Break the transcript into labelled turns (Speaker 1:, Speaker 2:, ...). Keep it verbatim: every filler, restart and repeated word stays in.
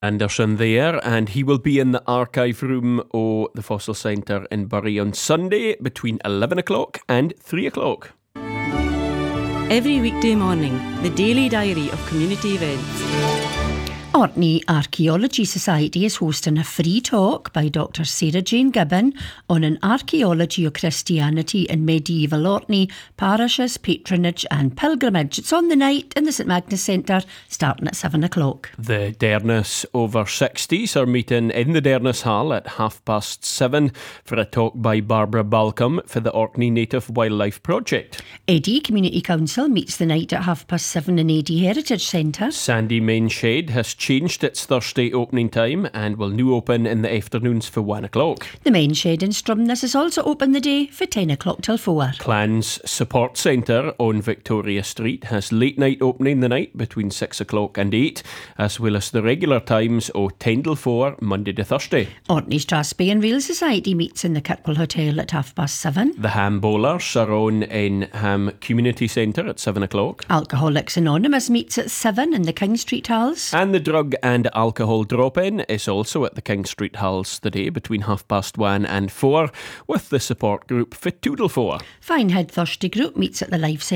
Speaker 1: Anderson there, and he will be in the archive room of the Fossil Centre in Bury on Sunday between eleven o'clock and three o'clock.
Speaker 2: Every weekday morning, the daily diary of community events.
Speaker 3: Orkney Archaeology Society is hosting a free talk by Doctor Sarah Jane Gibbon on an archaeology of Christianity in medieval Orkney, parishes, patronage and pilgrimage. It's on the night in the St Magnus Centre, starting at seven o'clock.
Speaker 1: The Dearness over sixties are meeting in the Dearness Hall at half past seven for a talk by Barbara Balcom for the Orkney Native Wildlife Project.
Speaker 3: Eddie Community Council meets the night at half past seven in Eddie Heritage Centre.
Speaker 1: Sandy Main Shade has changed its Thursday opening time and will now open in the afternoons for one o'clock.
Speaker 3: The main shed in Strumness is also open the day for ten o'clock till four.
Speaker 1: Clans Support Centre on Victoria Street has late night opening the night between six o'clock and eight, as well as the regular times of ten till four Monday to Thursday.
Speaker 3: Orkney Strathspey and Rail Society meets in the Kirkwall Hotel at half past seven.
Speaker 1: The Ham Bowlers are on in Ham Community Centre at seven o'clock.
Speaker 3: Alcoholics Anonymous meets at seven in the King Street Halls.
Speaker 1: And the Drug and Alcohol Drop-In is also at the King Street Halls today between half past one and four, with the support group for two till four.
Speaker 3: Finehead Thirsty Group meets at the Life Centre